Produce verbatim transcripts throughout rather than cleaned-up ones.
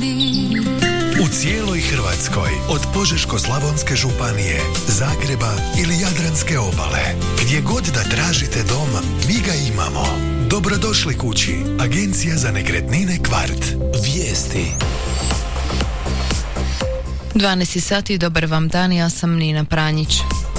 ljudi. U cijeloj Hrvatskoj, od Požeško-slavonske županije, Zagreba ili Jadranske obale, gdje god da tražite dom, mi ga imamo. Dobrodošli kući, Agencija za nekretnine Kvart. Vijesti. dvanaest sati, dobar vam dan, ja sam Nina Pranjić.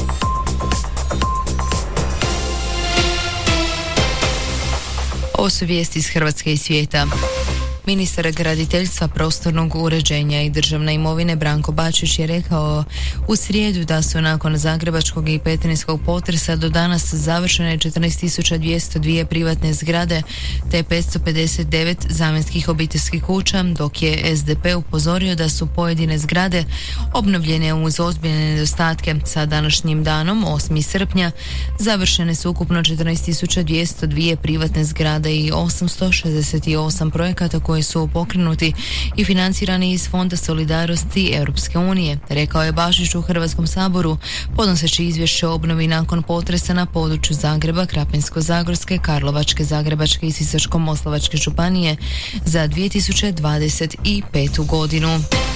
Ovo su vijesti iz Hrvatske i svijeta. Ministar graditeljstva, prostornog uređenja i državne imovine Branko Bačić je rekao u srijedu da su nakon zagrebačkog i petrinjskog potresa do danas završene četrnaest tisuća dvjesto dva privatne zgrade te petsto pedeset devet zamjenskih obiteljskih kuća, dok je es de pe upozorio da su pojedine zgrade obnovljene uz ozbiljne nedostatke. Sa današnjim danom, osmog srpnja, završene su ukupno četrnaest tisuća dvjesto dva privatne zgrade i osamsto šezdeset osam projekata koji su pokrenuti i financirani iz Fonda solidarnosti Europske unije, rekao je Bašić u Hrvatskom saboru podnoseći izvješće o obnovi nakon potresa na području Zagreba, Krapinsko-zagorske, Karlovačke, Zagrebačke i Sisačko-moslavačke županije za dvije tisuće dvadeset petu godinu.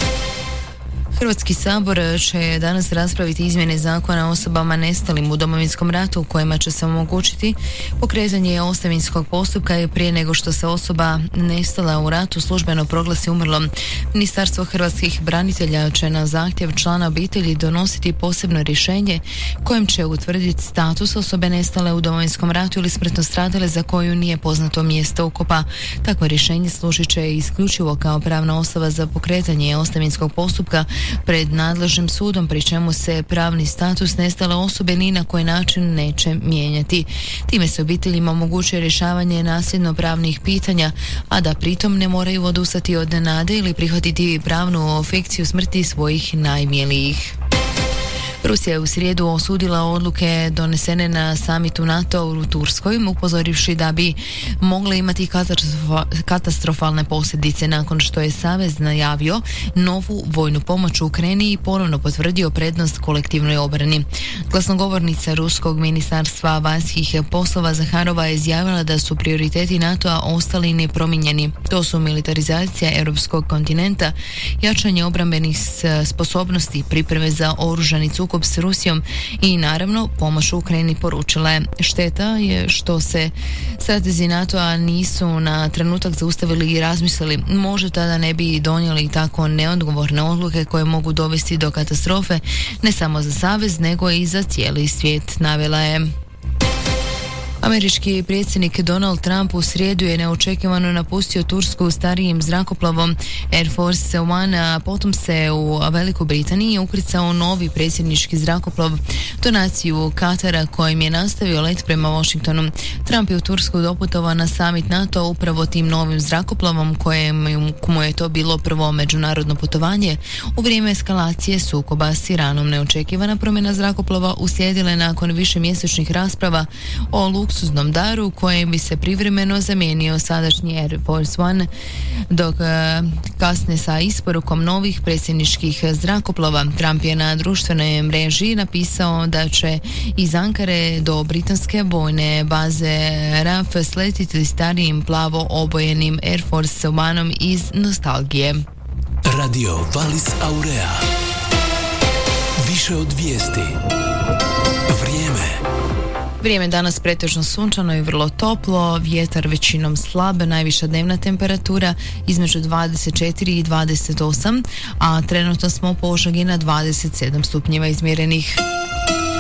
Hrvatski sabor će danas raspraviti izmjene zakona o osobama nestalim u Domovinskom ratu, u kojima će se omogućiti pokretanje ostavinskog postupka i prije nego što se osoba nestala u ratu službeno proglasi umrlom. Ministarstvo hrvatskih branitelja će na zahtjev člana obitelji donositi posebno rješenje kojim će utvrditi status osobe nestale u Domovinskom ratu ili smrtno stradale za koju nije poznato mjesto ukopa. Takvo rješenje služit će isključivo kao pravna osnova za pokretanje ostavinskog postupka pred nadležnim sudom, pri čemu se pravni status nestale osobe ni na koji način neće mijenjati. Time se obiteljima omogućuje rješavanje nasljedno pravnih pitanja, a da pritom ne moraju odustati od nade ili prihvatiti pravnu fikciju smrti svojih najmilijih. Rusija je u srijedu osudila odluke donesene na samitu NATO u Turskoj, upozorivši da bi mogle imati katastrofalne posljedice nakon što je Savez najavio novu vojnu pomoć u Ukrajini i ponovno potvrdio prednost kolektivnoj obrani. Glasnogovornica Ruskog ministarstva vanjskih poslova Zaharova je izjavila da su prioriteti NATO-a ostali nepromijenjeni. To su militarizacija europskog kontinenta, jačanje obrambenih sposobnosti, pripreme za oružani sukob s Rusijom i naravno pomoć Ukrajini, poručila je. Šteta je što se stratezi NATO-a nisu na trenutak zaustavili i razmislili. Možda tada ne bi donijeli tako neodgovorne odluke koje mogu dovesti do katastrofe ne samo za Savez nego i za cijeli svijet, navela je. Američki predsjednik Donald Trump u srijedu je neočekivano napustio Tursku starijim zrakoplovom Air Force One, a potom se u Veliku Britaniji ukrcao novi predsjednički zrakoplov donaciju Katara kojim je nastavio let prema Washingtonu. Trump je u Tursku doputovao na summit NATO upravo tim novim zrakoplovom kojemu je to bilo prvo međunarodno putovanje u vrijeme eskalacije sukoba s Iranom. Neočekivana promjena zrakoplova uslijedila je nakon višemjesečnih rasprava o luksuznom daru kojem bi se privremeno zamijenio sadašnji Air Force One, dok kasne sa isporukom novih predsjedničkih zrakoplova. Trump je na društvenoj mreži napisao da će iz Ankare do britanske vojne baze R A F sletiti starijim plavo obojenim Air Force One-om iz nostalgije. Radio Valis Aurea. Više od vijesti. Vrijeme. Vrijeme danas pretežno sunčano i vrlo toplo, vjetar većinom slab, najviša dnevna temperatura između dvadeset četiri i dvadeset osam, a trenutno smo u Požegi na dvadeset sedam stupnjeva izmjerenih.